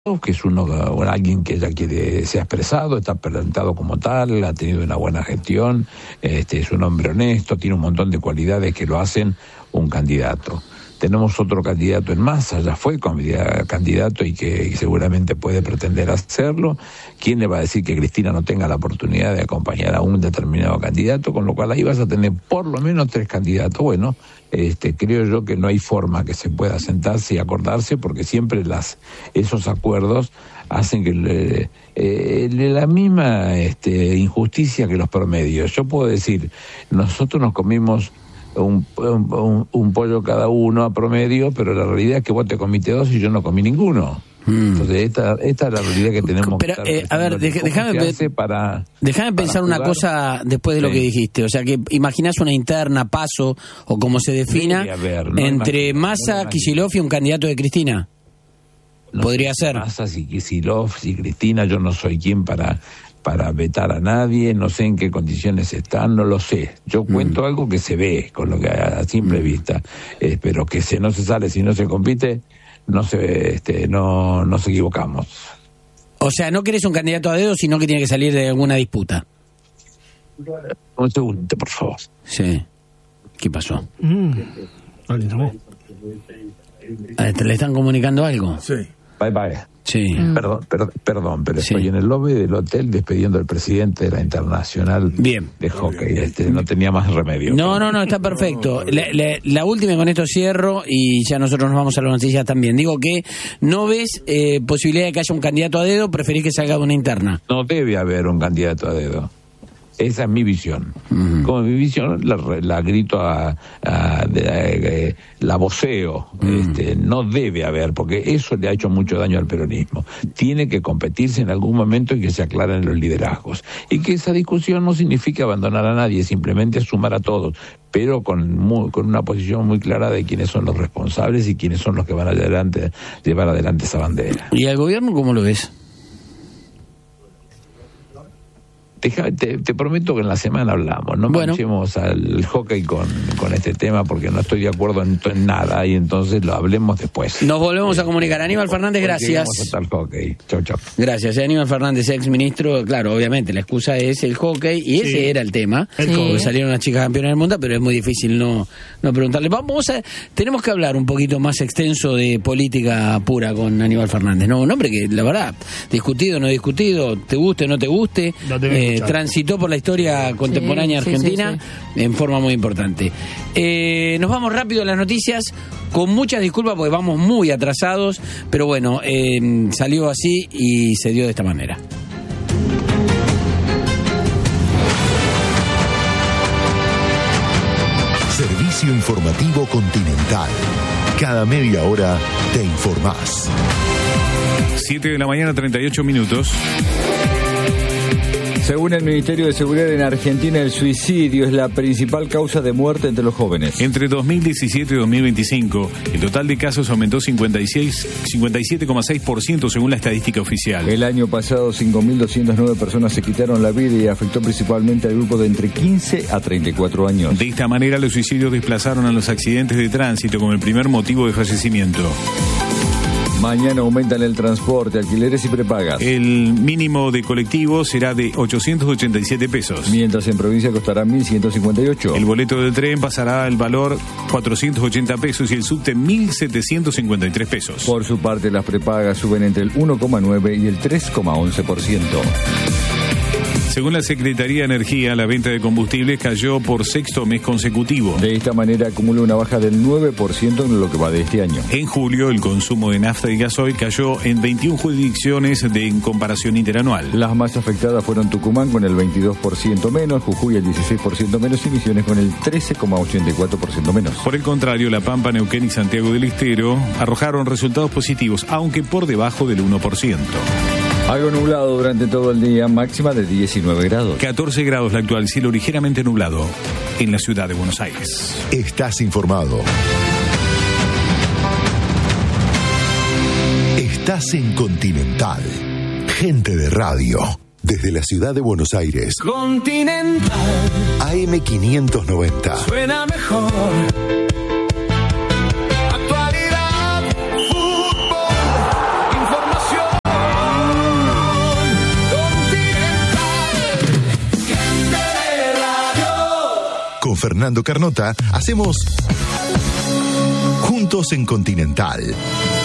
que es alguien que ya se ha expresado, está presentado como tal, ha tenido una buena gestión, es un hombre honesto, tiene un montón de cualidades que lo hacen un candidato. Tenemos otro candidato en Massa, ya fue candidato y que seguramente puede pretender hacerlo. ¿Quién le va a decir que Cristina no tenga la oportunidad de acompañar a un determinado candidato? Con lo cual ahí vas a tener por lo menos 3 candidatos. Bueno, creo yo que no hay forma que se pueda sentarse y acordarse, porque siempre esos acuerdos hacen que la misma injusticia que los promedios. Yo puedo decir, nosotros nos comimos un pollo cada uno a promedio, pero la realidad es que vos te comiste 2 y yo no comí ninguno. Entonces esta es la realidad que tenemos. Pero, a ver, déjame pensar una cosa después de lo que dijiste. O sea, que imaginás una interna, paso, o como se defina, entre Massa, Kicillof y un candidato de Cristina. Podría ser. Massa, si Kicillof, si Cristina, yo no soy quien para vetar a nadie, no sé en qué condiciones están, no lo sé. Yo cuento algo que se ve, con lo que a simple vista, pero que no se sale, si no se compite, no nos equivocamos. O sea, no querés un candidato a dedo, sino que tiene que salir de alguna disputa. Un segundo, por favor. Sí. ¿Qué pasó? ¿Le están comunicando algo? Sí. Bye. Sí. Perdón, pero estoy en el lobby del hotel despidiendo al presidente de la Internacional de Hockey. No tenía más remedio. No, está perfecto. La última, con esto cierro y ya nosotros nos vamos a las noticias también. Digo que no ves posibilidad de que haya un candidato a dedo, preferís que salga de una interna. No debe haber un candidato a dedo. Esa es mi visión. Como mi visión la grito la voceo. No debe haber, porque eso le ha hecho mucho daño al peronismo. Tiene que competirse en algún momento y que se aclaren los liderazgos. Y que esa discusión no significa abandonar a nadie, simplemente sumar a todos, pero con una posición muy clara de quiénes son los responsables y quiénes son los que van a llevar adelante esa bandera. ¿Y al gobierno cómo lo ves? Te prometo que en la semana hablamos, no manchemos al hockey con este tema, porque no estoy de acuerdo en nada, y entonces lo hablemos después. Nos volvemos a comunicar. Aníbal Fernández, gracias. Al hockey. Chau. Gracias. Aníbal Fernández, ex ministro. Claro, obviamente la excusa es el hockey, y ese era el tema. Porque salieron las chicas campeonas del mundo, pero es muy difícil no preguntarle. Tenemos que hablar un poquito más extenso de política pura con Aníbal Fernández, ¿no? Un hombre que, la verdad, discutido, no discutido, te guste o no te guste, transitó por la historia contemporánea argentina en forma muy importante. Nos vamos rápido a las noticias, con muchas disculpas porque vamos muy atrasados, pero bueno, salió así y se dio de esta manera. Servicio informativo Continental. Cada media hora te informás. 7:38 a.m. Según el Ministerio de Seguridad en Argentina, el suicidio es la principal causa de muerte entre los jóvenes. Entre 2017 y 2025, el total de casos aumentó 57,6% según la estadística oficial. El año pasado, 5.209 personas se quitaron la vida y afectó principalmente al grupo de entre 15 a 34 años. De esta manera, los suicidios desplazaron a los accidentes de tránsito como el primer motivo de fallecimiento. Mañana aumentan el transporte, alquileres y prepagas. El mínimo de colectivo será de 887 pesos. Mientras en provincia costará 1.158. El boleto del tren pasará al valor 480 pesos y el subte 1.753 pesos. Por su parte, las prepagas suben entre el 1,9 y el 3,11%. Según la Secretaría de Energía, la venta de combustibles cayó por 6º mes consecutivo. De esta manera acumula una baja del 9% en lo que va de este año. En julio, el consumo de nafta y gasoil cayó en 21 jurisdicciones en comparación interanual. Las más afectadas fueron Tucumán con el 22% menos, Jujuy el 16% menos y Misiones con el 13,84% menos. Por el contrario, La Pampa, Neuquén y Santiago del Estero arrojaron resultados positivos, aunque por debajo del 1%. Algo nublado durante todo el día, máxima de 19 grados. 14 grados la actual, cielo ligeramente nublado en la ciudad de Buenos Aires. Estás informado. Estás en Continental. Gente de radio. Desde la ciudad de Buenos Aires. Continental. AM590. Suena mejor. con Fernando Carnota, hacemos Juntos en Continental.